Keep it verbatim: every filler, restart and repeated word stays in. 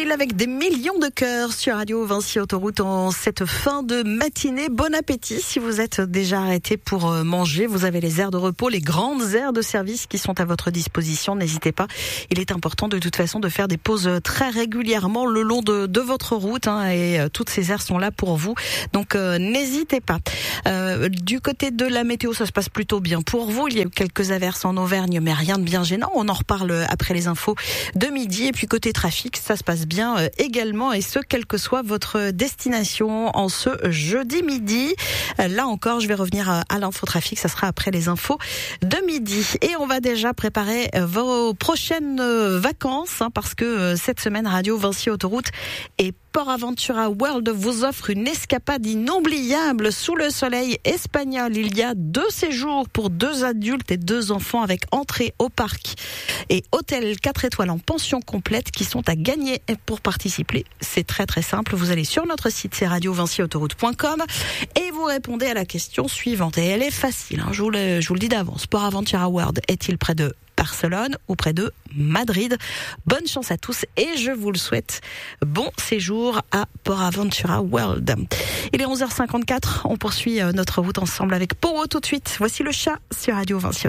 Phil avec des millions de cœurs sur Radio Vinci Autoroute en cette fin de matinée. Bon appétit si vous êtes déjà arrêté pour manger. Vous avez les aires de repos, les grandes aires de service qui sont à votre disposition. N'hésitez pas. Il est important de toute façon de faire des pauses très régulièrement le long de, de votre route hein, et euh, toutes ces aires sont là pour vous. Donc euh, n'hésitez pas. Euh, du côté de la météo, ça se passe plutôt bien pour vous. Il y a eu quelques averses en Auvergne, mais rien de bien gênant. On en reparle après les infos de midi. Et puis côté trafic, ça se passe bien euh, également, et ce, quelle que soit votre destination en ce jeudi midi. Euh, là encore, je vais revenir à, à l'infotrafic. Ça sera après les infos de midi. Et on va déjà préparer euh, vos prochaines euh, vacances, hein, parce que euh, cette semaine, Radio Vinci Autoroute et Port Aventura World vous offre une escapade inoubliable sous le soleil espagnol. Il y a deux séjours pour deux adultes et deux enfants avec entrée au parc et hôtel quatre étoiles en pension complète qui sont à gagner. Et pour participer, c'est très très simple. Vous allez sur notre site, c'est radio vinci autoroute point com, et vous répondez à la question suivante. Et elle est facile, hein, je, vous le, je vous le dis d'avance. Port Aventura World est-il près de Barcelone ou près de Madrid? Bonne chance à tous et je vous le souhaite. Bon séjour à Port Aventura World. Il est onze heures cinquante-quatre. On poursuit notre route ensemble avec Powo tout de suite. Voici le chat sur Radio Vinci.